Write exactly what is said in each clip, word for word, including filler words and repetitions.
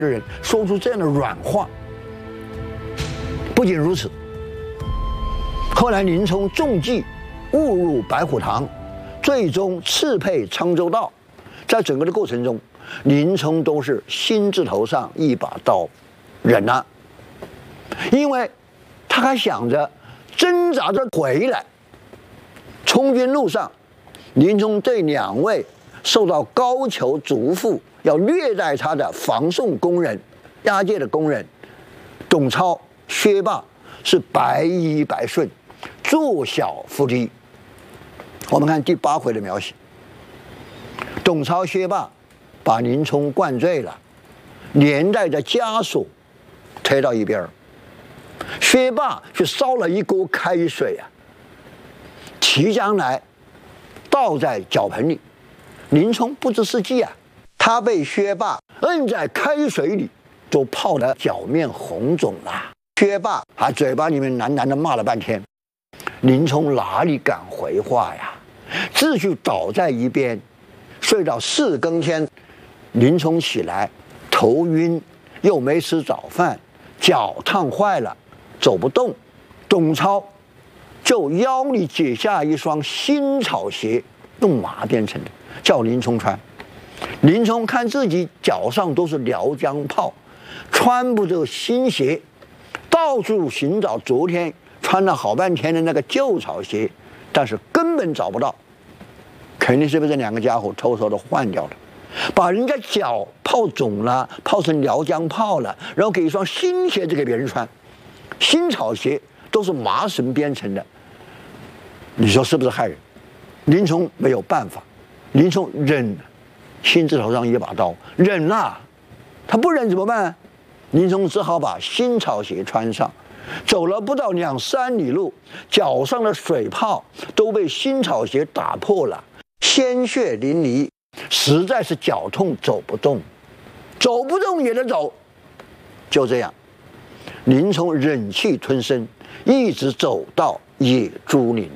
的人说出这样的软话。不仅如此，后来林冲中计误入白虎堂，最终刺配沧州道，在整个的过程中，林冲都是心字头上一把刀，忍了，因为他还想着挣扎着回来。充军路上，林冲对两位受到高俅嘱咐要虐待他的防送工人、押解的工人董超、薛霸是百依百顺，坐小伏低。我们看第八回的描写，董超、薛霸把林冲灌醉了，连带着枷锁推到一边。薛霸去烧了一锅开水啊，提将来倒在脚盆里。林冲不知是计啊，他被薛霸摁在开水里，都泡得脚面红肿了。薛霸还嘴巴里面喃喃地骂了半天，林冲哪里敢回话呀？自去倒在一边，睡到四更天。林冲起来，头晕，又没吃早饭，脚烫坏了，走不动。董超就腰里解下一双新草鞋，用麻编成的，叫林冲穿。林冲看自己脚上都是辽浆泡，穿不着新鞋，到处寻找昨天穿了好半天的那个旧草鞋，但是根本找不到，肯定是被这两个家伙偷偷的换掉了，把人家脚泡肿了，泡成辽浆泡了，然后给一双新鞋子给别人穿，新草鞋都是麻绳编成的，你说是不是害人？林冲没有办法，林冲忍，心字头上一把刀，忍了，他不忍怎么办？林冲只好把新草鞋穿上，走了不到两三里路，脚上的水泡都被新草鞋打破了，鲜血淋漓，实在是脚痛走不动，走不动也得走。就这样，林冲忍气吞声，一直走到野猪林。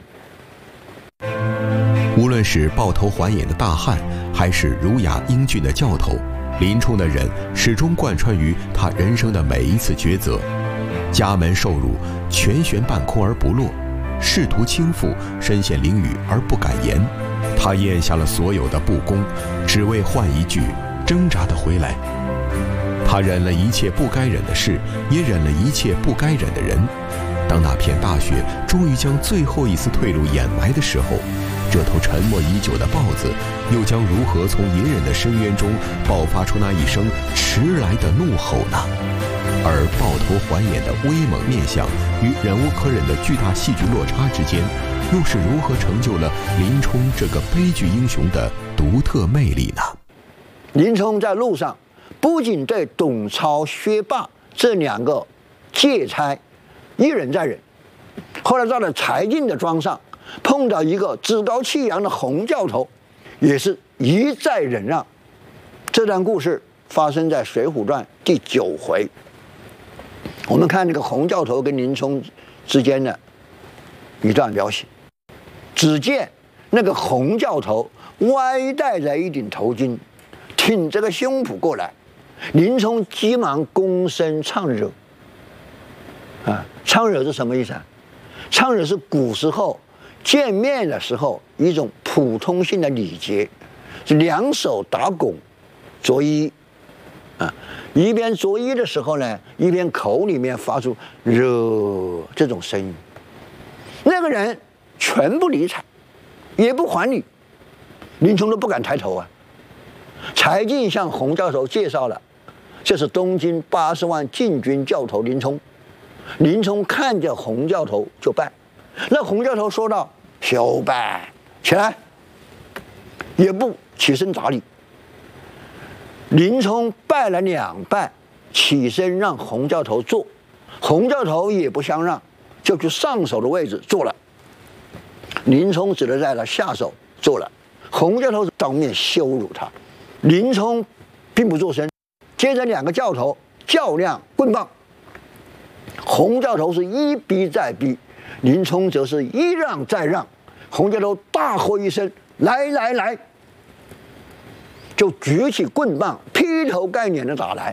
无论是抱头还眼的大汉，还是儒雅英俊的教头，林冲的忍始终贯穿于他人生的每一次抉择。家门受辱，权悬半空而不落；仕途倾覆，身陷囹圄而不敢言。他咽下了所有的不公，只为换一句挣扎的回来。他忍了一切不该忍的事，也忍了一切不该忍的人。当那片大雪终于将最后一丝退路掩埋的时候，这头沉默已久的豹子又将如何从隐忍的深渊中爆发出那一声迟来的怒吼呢？而抱头还眼的威猛面相与忍无可忍的巨大戏剧落差之间，又是如何成就了林冲这个悲剧英雄的独特魅力呢？ 林冲在路上不仅对董超、薛霸这两个借差一忍再忍，后来到了柴进的庄上，碰到一个趾高气扬的洪教头，也是一再忍让。这段故事发生在《水浒传》第九回。我们看这个洪教头跟林冲之间的一段描写。只见那个洪教头歪戴着一顶头巾，挺着个胸脯过来，林冲急忙躬身唱惹。啊，唱惹是什么意思啊？唱惹是古时候见面的时候一种普通性的礼节，是两手打拱作揖啊，一边作揖的时候呢，一边口里面发出惹这种声音。那个人全不理睬，也不还礼，林冲都不敢抬头啊。柴进向洪教头介绍了，这是东京八十万禁军教头林冲。林冲看见洪教头就拜，那洪教头说道：“休拜，起来。”也不起身打理。林冲拜了两拜，起身让洪教头坐，洪教头也不相让，就去上手的位置坐了。林冲只能在他下手坐了，洪教头当面羞辱他，林冲并不作声。接着两个教头较量棍棒，洪教头是一逼再逼，林冲则是一让再让。洪教头大喝一声：“来来来！”就举起棍棒劈头盖脸的打来。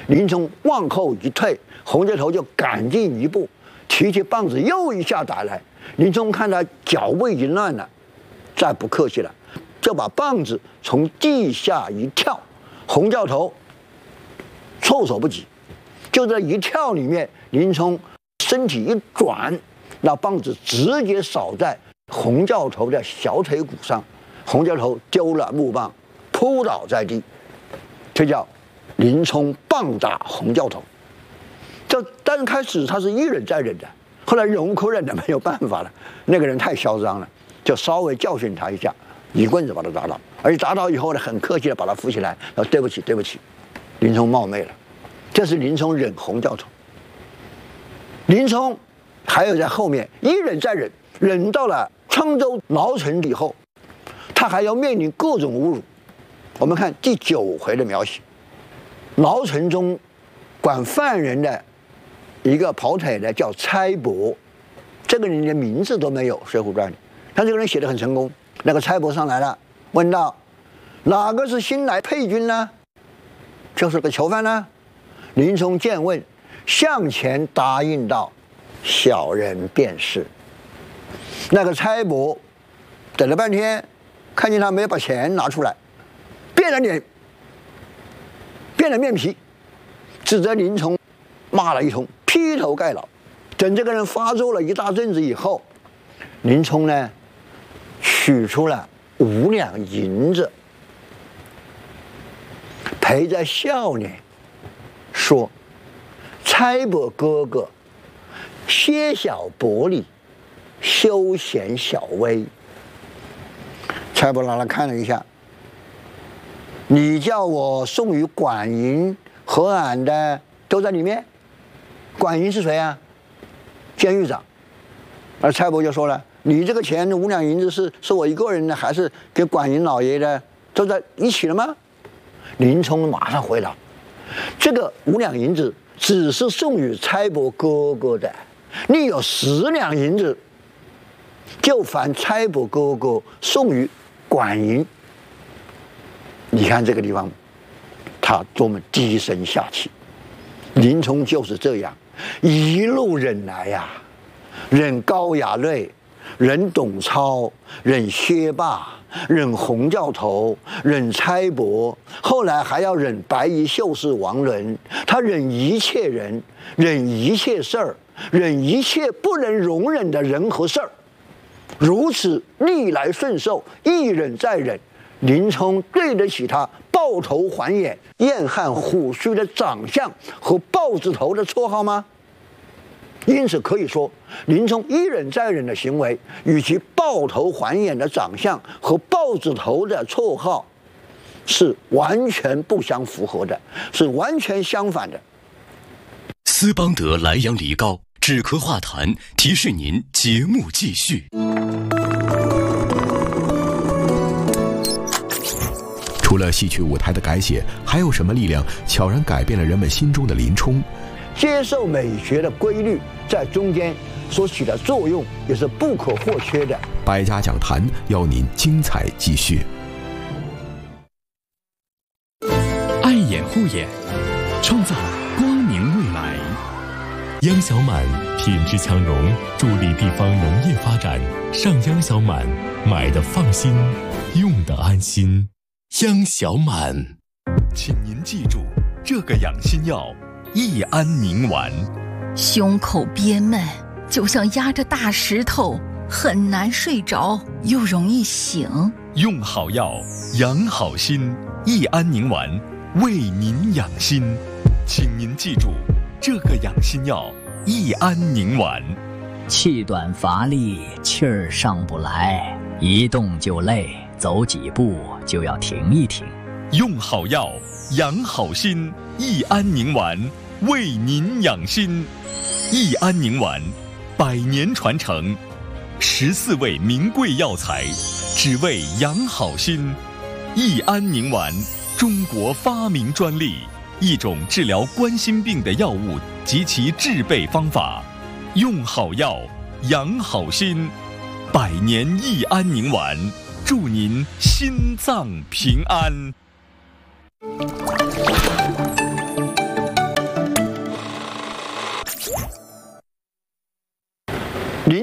林冲往后一退，洪教头就赶进一步，提起棒子又一下打来。林冲看他脚步已经乱了，再不客气了，就把棒子从地下一跳，洪教头措手不及，就在一跳里面，林冲身体一转，那棒子直接扫在洪教头的小腿骨上，洪教头丢了木棒，扑倒在地，这叫林冲棒打洪教头。这刚开始他是一忍再忍的，后来忍无可忍的没有办法了，那个人太嚣张了，就稍微教训他一下，一棍子把他打倒，而且打倒以后呢，很客气的把他扶起来，说对不起对不起，林冲冒昧了。这是林冲忍洪教头。林冲还有在后面一忍再忍，忍到了沧州牢城以后，他还要面临各种侮辱。我们看第九回的描写，牢城中管犯人的一个跑腿的叫差伯，这个人连名字都没有，《水浒传》里，但这个人写得很成功。那个差伯上来了，问道：“哪个是新来配军呢？”就是个囚犯呢。林冲见问，向前答应道：“小人便是。”那个差伯等了半天，看见他没有把钱拿出来，变了脸，变了面皮，指责林冲，骂了一通，劈头盖脑。等这个人发作了一大阵子以后，林冲呢，取出了五两银子，陪着笑脸说：“差伯哥哥，些小薄礼，休闲小微。”差伯拿来看了一下，你叫我送与管营和俺的都在里面。管营是谁啊？监狱长。而差伯就说了：“你这个钱五两银子是是我一个人的，还是给管营老爷的？都在一起了吗？”林冲马上回答：“这个五两银子只是送与差伯哥哥的，你有十两银子，就烦差伯哥哥送与管营。”你看这个地方，他多么低声下气。林冲就是这样一路忍来呀、啊，忍高衙内，忍董超，忍薛霸，忍洪教头，忍差伯，后来还要忍白衣秀士王伦。他忍一切人，忍一切事儿，忍一切不能容忍的人和事儿，如此逆来顺受，一忍再忍。林冲对得起他豹头环眼、燕汉虎须的长相和豹子头的绰号吗？因此可以说，林冲一忍再忍的行为与其豹头环眼的长相和豹子头的绰号是完全不相符合的，是完全相反的。 斯邦德莱阳梨膏止咳化痰，提示您节目继续。 除了戏曲舞台的改写，还有什么力量悄然改变了人们心中的林冲？ 接受美学的规律在中间所起的作用也是不可或缺的。 百家讲坛邀您精彩继续。 爱眼护眼，创造光明未来。央小满品质强融，助力地方农业发展。上央小满，买的放心，用的安心。央小满，请您记住这个养心药：益安宁丸。 胸口憋闷，就像压着大石头，很难睡着，又容易醒。 用好药，养好心。益安宁丸为您养心，请您记住这个养心药：益安宁丸。 气短乏力，气儿上不来，一动就累，走几步就要停一停。 用好药，养好心。益安宁丸为您养心。益安宁丸，百年传承，十四味名贵药材，只为养好心。益安宁丸，中国发明专利，一种治疗冠心病的药物及其制备方法。用好药，养好心。百年益安宁丸，祝您心脏平安。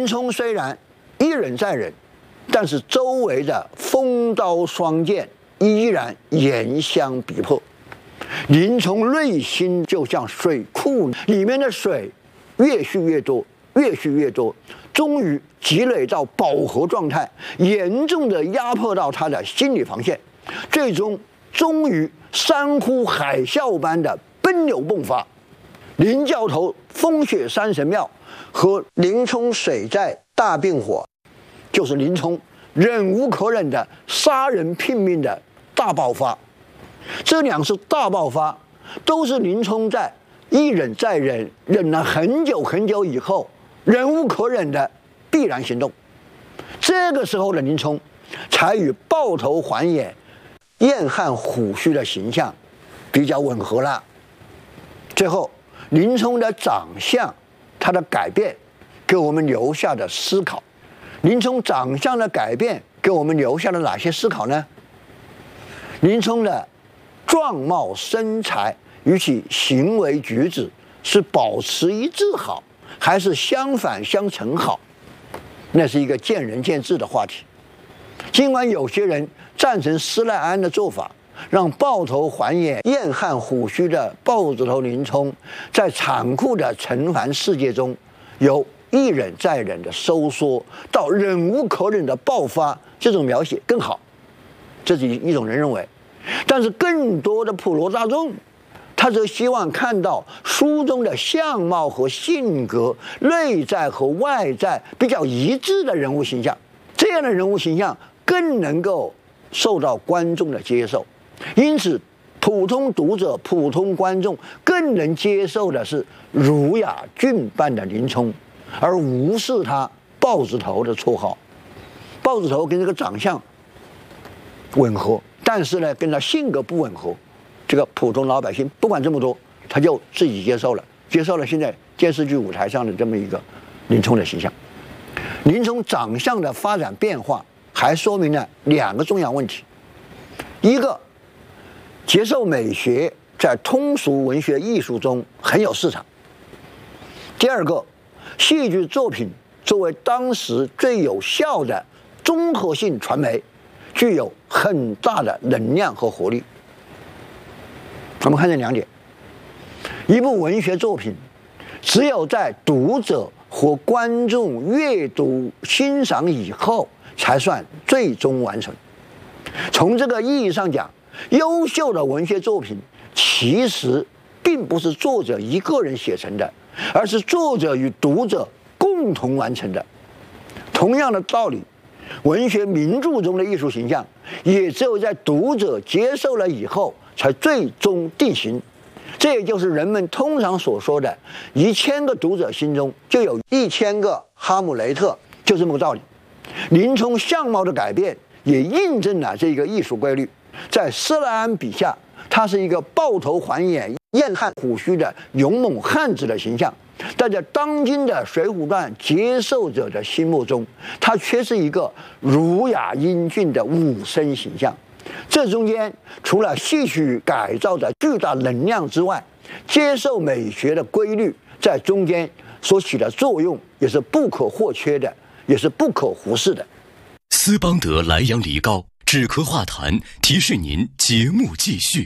林冲虽然一忍再忍，但是周围的锋刀双剑依然严相逼迫。林冲内心就像水库里面的水越蓄越多，越蓄越多，终于积累到饱和状态，严重的压迫到他的心理防线，最终终于山呼海啸般的奔流迸发。林教头风雪山神庙和林冲水寨大并火，就是林冲忍无可忍的杀人拼命的大爆发。这两次大爆发都是林冲在一忍再忍，忍了很久很久以后，忍无可忍的必然行动。这个时候的林冲才与抱头环眼、燕汉虎须的形象比较吻合了。最后，林冲的长相，他的改变，给我们留下的思考。林冲长相的改变，给我们留下了哪些思考呢？林冲的状貌身材与其行为举止是保持一致好，还是相反相成好？那是一个见仁见智的话题。尽管有些人赞成施耐庵的做法，让抱头环眼、燕汉虎须的豹子头林冲在残酷的尘寰世界中，由一忍再忍的收缩到忍无可忍的爆发，这种描写更好，这是一种人认为。但是更多的普罗大众，他则希望看到书中的相貌和性格、内在和外在比较一致的人物形象，这样的人物形象更能够受到观众的接受。因此，普通读者、普通观众更能接受的是儒雅俊扮的林冲，而无视他豹子头的绰号。豹子头跟这个长相吻合，但是呢，跟他性格不吻合。这个普通老百姓不管这么多，他就自己接受了，接受了现在电视剧舞台上的这么一个林冲的形象。林冲长相的发展变化，还说明了两个重要问题：一个，接受美学在通俗文学艺术中很有市场；第二个，戏剧作品作为当时最有效的综合性传媒，具有很大的能量和活力。我们看这两点：一部文学作品，只有在读者和观众阅读欣赏以后，才算最终完成。从这个意义上讲，优秀的文学作品其实并不是作者一个人写成的，而是作者与读者共同完成的。同样的道理，文学名著中的艺术形象，也只有在读者接受了以后，才最终定型。这也就是人们通常所说的一千个读者心中就有一千个哈姆雷特，就这么个道理。林冲相貌的改变也印证了这个艺术规律。在施耐庵笔下，他是一个抱头环眼、燕汉虎须的勇猛汉子的形象，但在当今的《水浒传》接受者的心目中，他却是一个儒雅英俊的武生形象。这中间除了戏曲改造的巨大能量之外，接受美学的规律在中间所起的作用也是不可或缺的，也是不可忽视的。 斯邦德莱阳梨膏止咳化痰，提示您节目继续。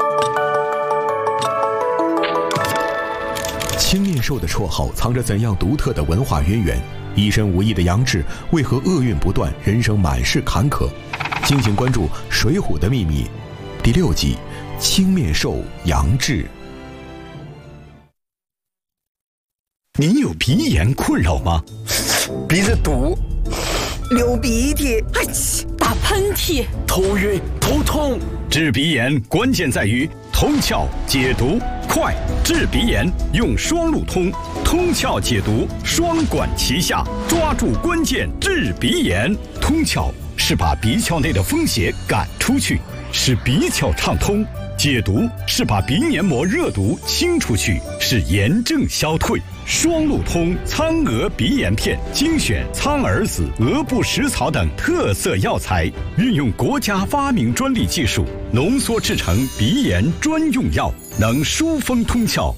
青面兽的绰号藏着怎样独特的文化渊源？一身武艺的杨志为何厄运不断，人生满是坎坷？敬请关注《水浒的秘密》第六集《青面兽杨志》。 您有鼻炎困扰吗？ 鼻子堵， 流鼻涕， 哎，打喷嚏， 头晕头痛。 治鼻炎关键在于通窍解毒，快治鼻炎用双路通，通窍解毒双管齐下，抓住关键治鼻炎。通窍是把鼻窍内的风邪赶出去，使鼻窍畅通；解毒是把鼻黏膜热毒清出去，使炎症消退。双路通苍蛾鼻炎片精选苍耳子、鹅不食草等特色药材，运用国家发明专利技术浓缩制成鼻炎专用药，能疏风通窍，